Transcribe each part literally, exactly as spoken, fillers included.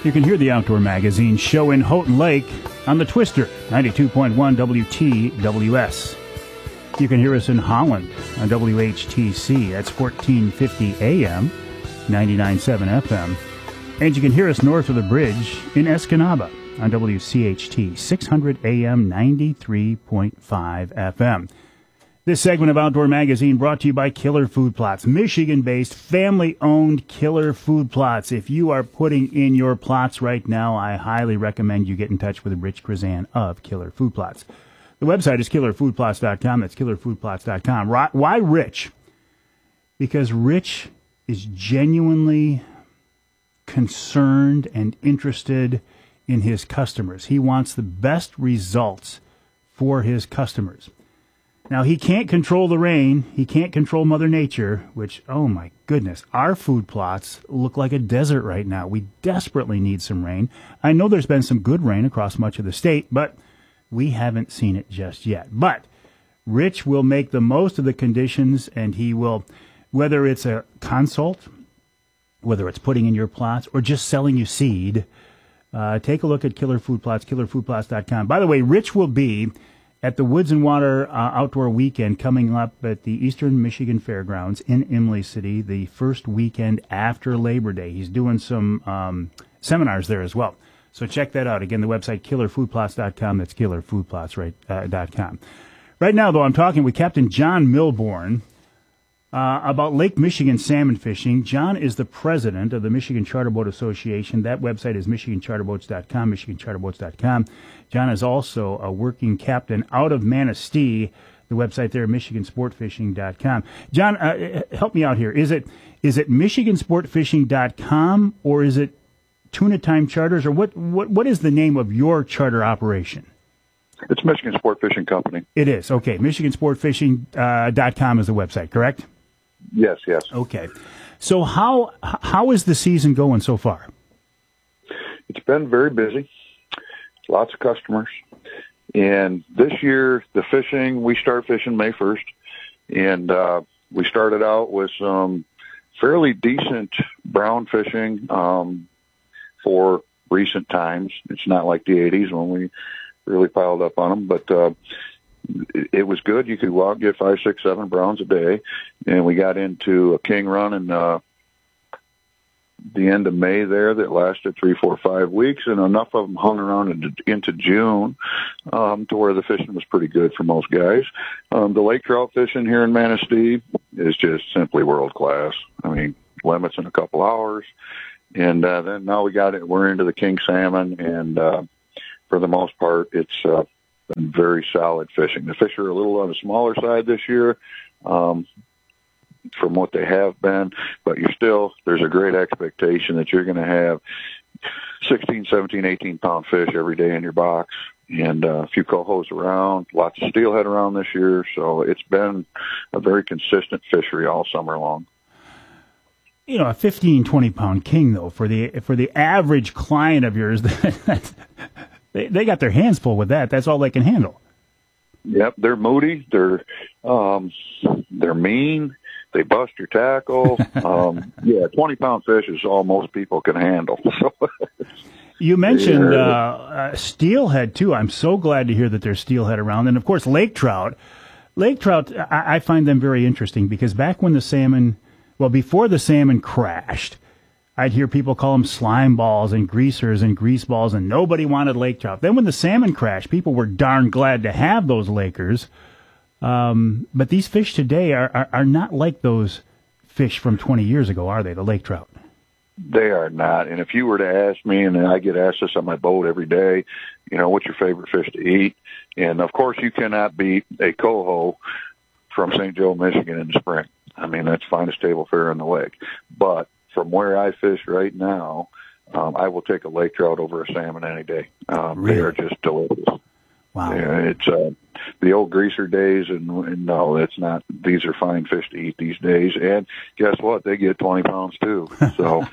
You can hear the Outdoor Magazine show in Houghton Lake on the Twister, ninety-two point one W T W S. You can hear us in Holland on W H T C. That's fourteen fifty A M, ninety-nine point seven F M. And you can hear us north of the bridge in Escanaba on W C H T, six hundred A M, ninety-three point five F M. This segment of Outdoor Magazine brought to you by Killer Food Plots, Michigan-based, family-owned Killer Food Plots. If you are putting in your plots right now, I highly recommend you get in touch with Rich Krazan of Killer Food Plots. The website is killer food plots dot com. That's killer food plots dot com. Why Rich? Because Rich is genuinely concerned and interested in his customers. He wants the best results for his customers. Now, he can't control the rain. He can't control Mother Nature, which, oh my goodness, our food plots look like a desert right now. We desperately need some rain. I know there's been some good rain across much of the state, but we haven't seen it just yet. But Rich will make the most of the conditions, and he will, whether it's a consult, whether it's putting in your plots, or just selling you seed, uh, take a look at Killer Food Plots, killer food plots dot com. By the way, Rich will be at the Woods and Water uh, Outdoor Weekend coming up at the Eastern Michigan Fairgrounds in Imlay City the first weekend after Labor Day. He's doing some um, seminars there as well. So check that out. Again, the website, killer food plots dot com. That's killer food plots dot com. Right now, though, I'm talking with Captain John Milborn uh, about Lake Michigan salmon fishing. John is the president of the Michigan Charter Boat Association. That website is michigan charter boats dot com, michigan charter boats dot com. John is also a working captain out of Manistee. The website there, michigan sport fishing dot com. John, uh, help me out here. Is it is it michigan sport fishing dot com or is it Tuna Time Charters, or what, what, what is the name of your charter operation? It's Michigan Sport Fishing Company. It is. Okay. michigan sport fishing dot com is the website, correct? Yes, yes. Okay. So how how is the season going so far? It's been very busy. Lots of customers. And this year, the fishing, we start fishing May first. And uh, we started out with some fairly decent brown fishing um, for recent times. It's not like the eighties when we really piled up on them, but uh, it, it was good. You could go out and get five, six, seven browns a day. And we got into a king run in uh, the end of May there that lasted three, four, five weeks, and enough of them hung around into, into June um, to where the fishing was pretty good for most guys. Um, the lake trout fishing here in Manistee is just simply world class. I mean, limits in a couple hours. And uh, then now we got it. We're into the king salmon, and uh, for the most part, it's uh, been very solid fishing. The fish are a little on the smaller side this year um, from what they have been, but you're still, there's a great expectation that you're going to have sixteen, seventeen, eighteen pound fish every day in your box, and uh, a few cohos around, lots of steelhead around this year. So it's been a very consistent fishery all summer long. You know, a fifteen, twenty pound king, though, for the for the average client of yours, they, they got their hands full with that. That's all they can handle. Yep, they're moody. They're um, they're mean. They bust your tackle. Um, yeah, twenty pound fish is all most people can handle. You mentioned uh, uh, steelhead, too. I'm so glad to hear that there's steelhead around. And, of course, lake trout. Lake trout, I, I find them very interesting because back when the salmon... Well, before the salmon crashed, I'd hear people call them slime balls and greasers and grease balls, and nobody wanted lake trout. Then when the salmon crashed, people were darn glad to have those lakers. Um, but these fish today are, are, are not like those fish from twenty years ago, are they, the lake trout? They are not. And if you were to ask me, and I get asked this on my boat every day, you know, what's your favorite fish to eat? And, of course, you cannot beat a coho from Saint Joe, Michigan in the spring. I mean, that's finest table fare in the lake. But from where I fish right now, um, I will take a lake trout over a salmon any day. Um, really? They are just delicious. Wow. Yeah, it's uh, the old greaser days, and, and no, it's not. These are fine fish to eat these days. And guess what? They get twenty pounds too. So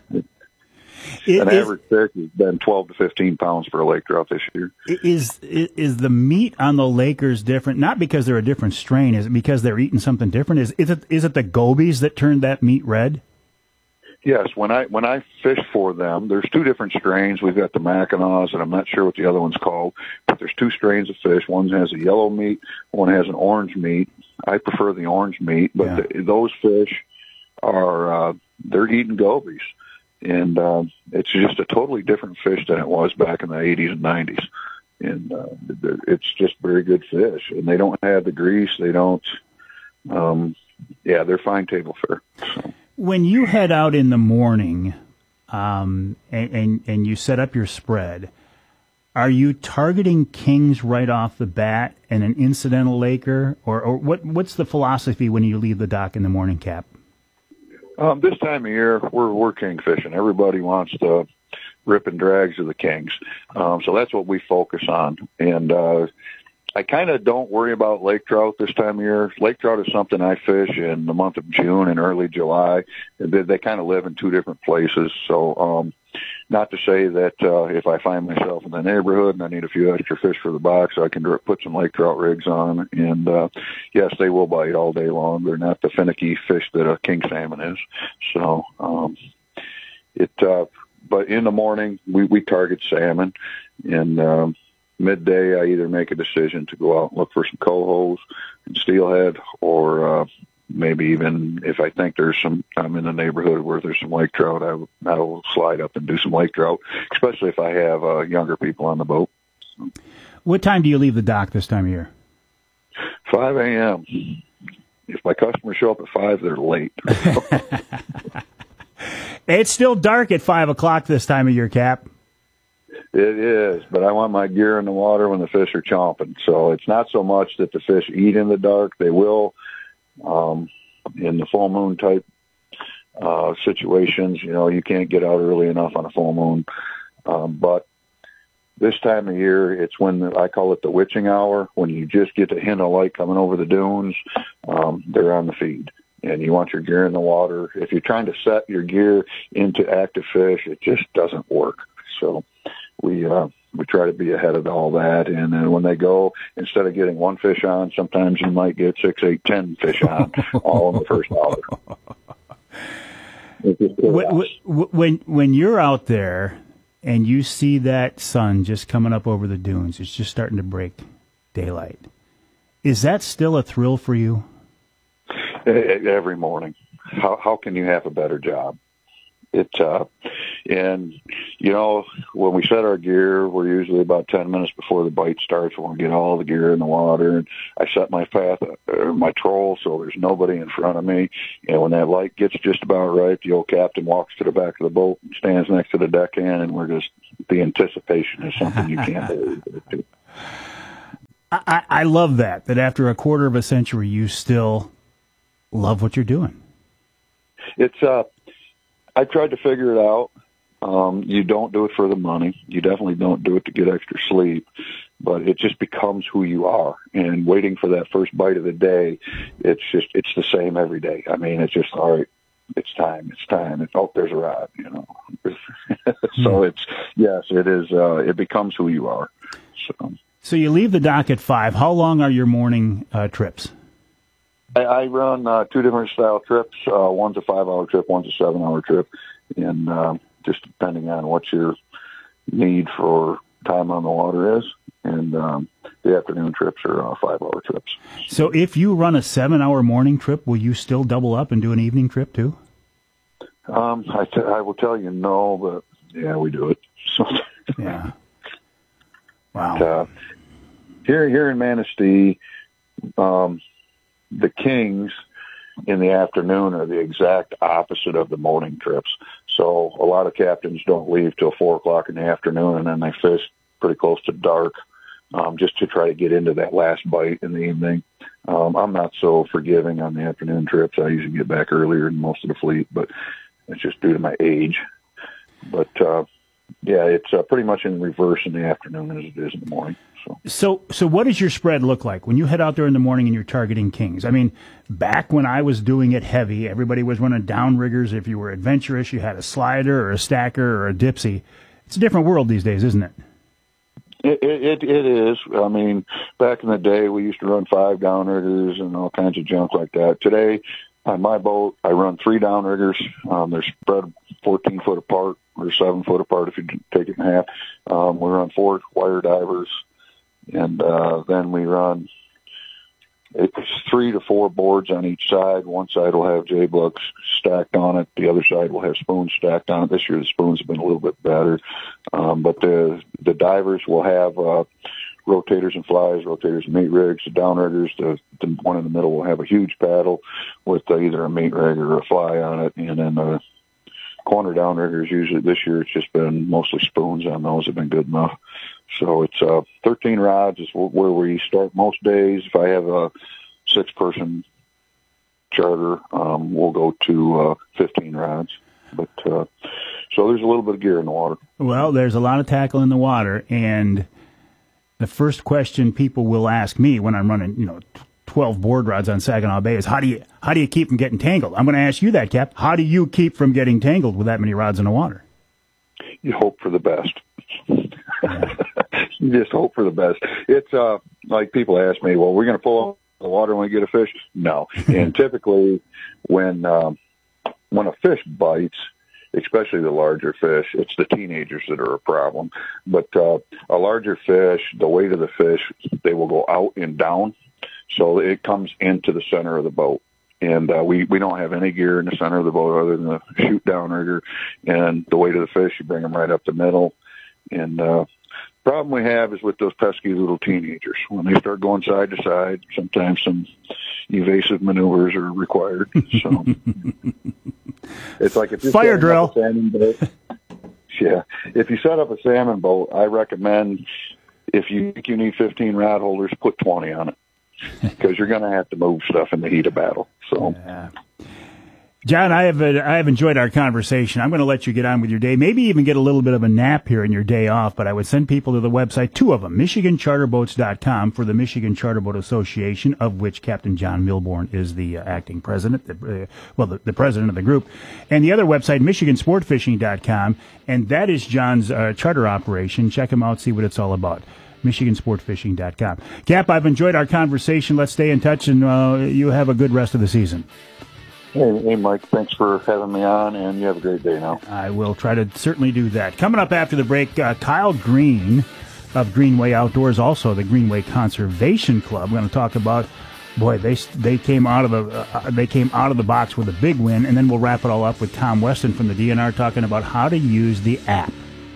it, an average fish has been twelve to fifteen pounds for a lake trout this year. Is is the meat on the Lakers different? Not because they're a different strain. Is it because they're eating something different? Is is it is it the gobies that turned that meat red? Yes, when I when I fish for them, there's two different strains. We've got the Mackinaws, and I'm not sure what the other one's called, but there's two strains of fish. One has a yellow meat, one has an orange meat. I prefer the orange meat, but Yeah. the, those fish are uh, they're eating gobies, and uh, it's just a totally different fish than it was back in the eighties and nineties. And uh, it's just very good fish, and they don't have the grease. They don't. Um, yeah, they're fine table fare. So. When you head out in the morning, um, and, and and you set up your spread, are you targeting kings right off the bat and an incidental laker, or, or what? What's the philosophy when you leave the dock in the morning, Cap? Um, this time of year, we're we're king fishing. Everybody wants the rip and drags of the kings, um, so that's what we focus on. And uh, I kind of don't worry about lake trout this time of year. Lake trout is something I fish in the month of June and early July. They, they kind of live in two different places. So, um, not to say that uh, if I find myself in the neighborhood and I need a few extra fish for the box, I can put some lake trout rigs on. And uh, yes, they will bite all day long. They're not the finicky fish that a king salmon is. So, um, it. Uh, but in the morning, we, we target salmon, and um, midday, I either make a decision to go out and look for some cohos and steelhead, or uh, maybe even if I think there's some, I'm in the neighborhood where there's some lake trout, I, I will slide up and do some lake trout, especially if I have uh, younger people on the boat. So. What time do you leave the dock this time of year? five a.m. If my customers show up at five, they're late. It's still dark at five o'clock this time of year, Cap. It is, but I want my gear in the water when the fish are chomping. So it's not so much that the fish eat in the dark. They will, um, in the full moon type uh, situations. You know, you can't get out early enough on a full moon. Um, but this time of year, it's when the, I call it the witching hour, when you just get a hint of light coming over the dunes. Um, they're on the feed. And you want your gear in the water. If you're trying to set your gear into active fish, it just doesn't work. So we uh, we try to be ahead of all that. And then when they go, instead of getting one fish on, sometimes you might get six, eight, ten fish on all in the first hour. When, when when you're out there and you see that sun just coming up over the dunes, it's just starting to break daylight. Is that still a thrill for you? Every morning. How how can you have a better job? It uh, and you know, when we set our gear, we're usually about ten minutes before the bite starts. We want to get all the gear in the water, and I set my path, uh, my troll, so there's nobody in front of me. And when that light gets just about right, the old captain walks to the back of the boat and stands next to the deckhand, and we're just the anticipation is something you can't believe. I, I love that. That after a quarter of a century, you still love what you're doing. It's uh, I tried to figure it out. Um, you don't do it for the money. You definitely don't do it to get extra sleep, but it just becomes who you are. And waiting for that first bite of the day, it's just, it's the same every day. I mean, it's just, all right, it's time, it's time. It's, oh, there's a rod, you know. So it's, yes, it is, uh, it becomes who you are. So, so you leave the dock at five. How long are your morning uh, trips? I, I run uh, two different style trips. Uh, one's a five-hour trip, one's a seven-hour trip, and uh, just depending on what your need for time on the water is. And um, the afternoon trips are uh, five-hour trips. So if you run a seven-hour morning trip, will you still double up and do an evening trip too? Um, I, t- I will tell you no, but yeah, we do it. So, yeah. Wow. But, uh, here, here in Manistee, um, the kings in the afternoon are the exact opposite of the morning trips. So a lot of captains don't leave till four o'clock in the afternoon, and then they fish pretty close to dark, um, just to try to get into that last bite in the evening. Um, I'm not so forgiving on the afternoon trips. I usually get back earlier than most of the fleet, but it's just due to my age. But, uh, yeah, it's uh, pretty much in reverse in the afternoon as it is in the morning. So. so, so what does your spread look like when you head out there in the morning and you're targeting kings? I mean, back when I was doing it heavy, everybody was running downriggers. If you were adventurous, you had a slider or a stacker or a dipsy. It's a different world these days, isn't it? It, it it is. I mean, back in the day, we used to run five downriggers and all kinds of junk like that. Today, on my boat, I run three downriggers. Um, they're spread fourteen foot apart or seven foot apart if you take it in half. Um, we run four wire divers, and uh, then we run it's three to four boards on each side. One side will have J-Bucks stacked on it. The other side will have spoons stacked on it. This year the spoons have been a little bit better. Um, but the the divers will have uh, rotators and flies, rotators and mate rigs. The downriggers, the, the one in the middle will have a huge paddle with uh, either a mate rig or a fly on it. And then the corner downriggers, usually this year it's just been mostly spoons on those, have been good enough. So it's uh, thirteen rods is where we start most days. If I have a six-person charter, um, we'll go to uh, fifteen rods. But uh, so there's a little bit of gear in the water. Well, there's a lot of tackle in the water, and the first question people will ask me when I'm running, you know, twelve board rods on Saginaw Bay is how do you how do you keep from getting tangled? I'm going to ask you that, Cap. How do you keep from getting tangled with that many rods in the water? You hope for the best. You just hope for the best. It's uh, like people ask me, well, we're going to pull out the water when we get a fish? No. And typically when um, when a fish bites, especially the larger fish, it's the teenagers that are a problem. But uh, a larger fish, the weight of the fish, they will go out and down. So it comes into the center of the boat. And uh, we, we don't have any gear in the center of the boat other than the shoot down rigger. And the weight of the fish, you bring them right up the middle. And uh, the problem we have is with those pesky little teenagers. When they start going side to side, sometimes some evasive maneuvers are required. So it's like if you're fire drill. A salmon boat, yeah, if you set up a salmon boat, I recommend if you think you need fifteen rod holders, put twenty on it because you're going to have to move stuff in the heat of battle. So. Yeah. John, I have uh, I have enjoyed our conversation. I'm going to let you get on with your day, maybe even get a little bit of a nap here in your day off, but I would send people to the website, two of them, Michigan Charter Boats dot com for the Michigan Charter Boat Association, of which Captain John Milborn is the uh, acting president, the, uh, well, the, the president of the group, and the other website, Michigan Sport Fishing dot com, and that is John's uh, charter operation. Check him out, see what it's all about. Michigan Sport Fishing dot com. Cap, I've enjoyed our conversation. Let's stay in touch, and uh, you have a good rest of the season. Hey, hey, Mike, thanks for having me on, and you have a great day now. I will try to certainly do that. Coming up after the break, uh, Kyle Green of Greenway Outdoors, also the Greenway Conservation Club. We're going to talk about, boy, they they came out of the uh, they came out of the box with a big win, and then we'll wrap it all up with Tom Weston from the D N R talking about how to use the app.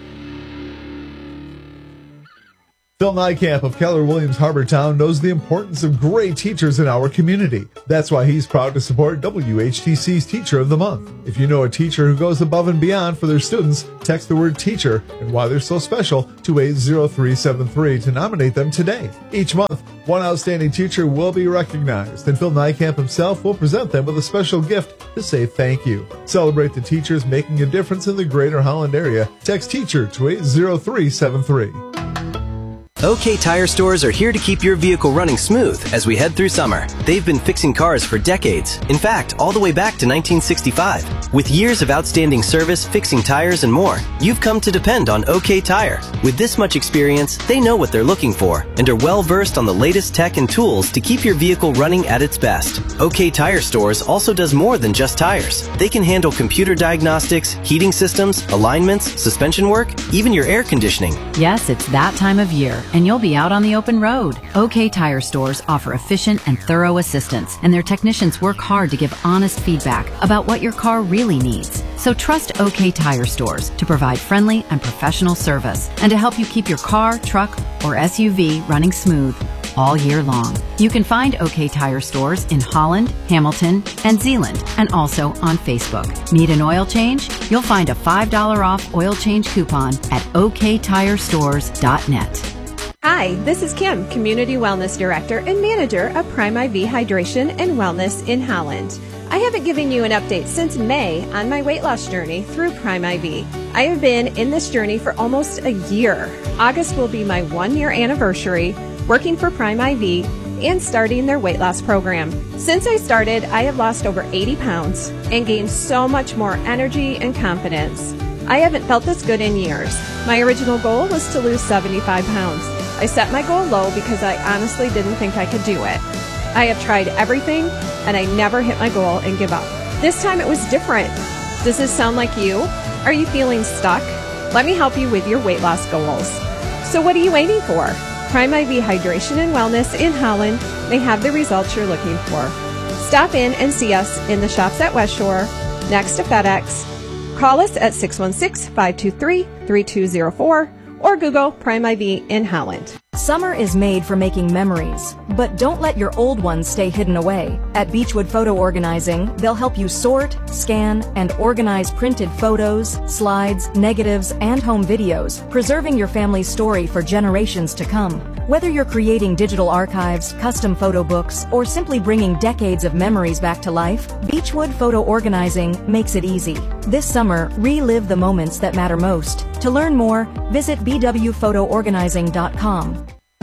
Phil Nykamp of Keller Williams Harbortown knows the importance of great teachers in our community. That's why he's proud to support W H T C's Teacher of the Month. If you know a teacher who goes above and beyond for their students, text the word teacher and why they're so special to eight zero three seven three to nominate them today. Each month, one outstanding teacher will be recognized, and Phil Nykamp himself will present them with a special gift to say thank you. Celebrate the teachers making a difference in the Greater Holland area. Text teacher to eight zero three seven three. OK Tire Stores are here to keep your vehicle running smooth as we head through summer. They've been fixing cars for decades. In fact, all the way back to nineteen sixty-five. With years of outstanding service, fixing tires, and more, you've come to depend on OK Tire. With this much experience, they know what they're looking for and are well versed on the latest tech and tools to keep your vehicle running at its best. OK Tire Stores also does more than just tires. They can handle computer diagnostics, heating systems, alignments, suspension work, even your air conditioning. Yes, it's that time of year, and you'll be out on the open road. OK Tire Stores offer efficient and thorough assistance, and their technicians work hard to give honest feedback about what your car really needs. So trust OK Tire Stores to provide friendly and professional service and to help you keep your car, truck, or S U V running smooth all year long. You can find OK Tire Stores in Holland, Hamilton, and Zeeland, and also on Facebook. Need an oil change? You'll find a five dollars off oil change coupon at O K tire stores dot net. Hi, this is Kim, Community Wellness Director and Manager of Prime I V Hydration and Wellness in Holland. I haven't given you an update since May on my weight loss journey through Prime I V. I have been in this journey for almost a year. August will be my one-year anniversary working for Prime I V and starting their weight loss program. Since I started, I have lost over eighty pounds and gained so much more energy and confidence. I haven't felt this good in years. My original goal was to lose seventy-five pounds. I set my goal low because I honestly didn't think I could do it. I have tried everything, and I never hit my goal and give up. This time it was different. Does this sound like you? Are you feeling stuck? Let me help you with your weight loss goals. So what are you waiting for? Prime I V Hydration and Wellness in Holland may have the results you're looking for. Stop in and see us in the shops at West Shore, next to FedEx. Call us at six one six, five two three, three two zero four or Google Prime I V in Holland. Summer is made for making memories, but don't let your old ones stay hidden away. At Beechwood Photo Organizing, they'll help you sort, scan, and organize printed photos, slides, negatives, and home videos, preserving your family's story for generations to come. Whether you're creating digital archives, custom photo books, or simply bringing decades of memories back to life, Beechwood Photo Organizing makes it easy. This summer, relive the moments that matter most. To learn more, visit b w photo organizing dot com.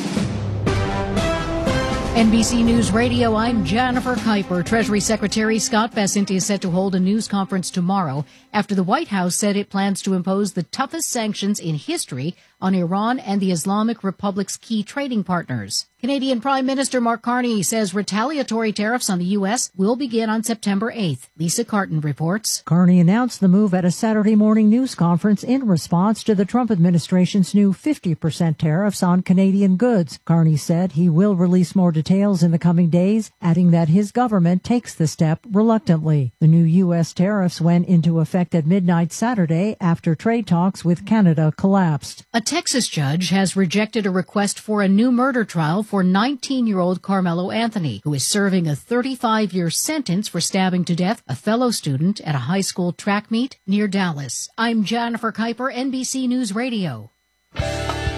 N B C News Radio, I'm Jennifer Kuiper. Treasury Secretary Scott Bessent is set to hold a news conference tomorrow after the White House said it plans to impose the toughest sanctions in history on Iran and the Islamic Republic's key trading partners. Canadian Prime Minister Mark Carney says retaliatory tariffs on the U S will begin on September eighth. Lisa Carton reports. Carney announced the move at a Saturday morning news conference in response to the Trump administration's new fifty percent tariffs on Canadian goods. Carney said he will release more details in the coming days, adding that his government takes the step reluctantly. The new U S tariffs went into effect at midnight Saturday after trade talks with Canada collapsed. A Texas judge has rejected a request for a new murder trial for nineteen-year-old Carmelo Anthony, who is serving a thirty-five-year sentence for stabbing to death a fellow student at a high school track meet near Dallas. I'm Jennifer Kuiper, N B C News Radio.